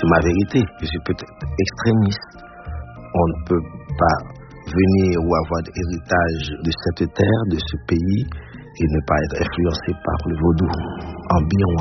ma vérité. Je suis peut-être extrémiste. On ne peut pas venir ou avoir l'héritage de cette terre, de ce pays, et ne pas être influencé par le vaudou ambiant.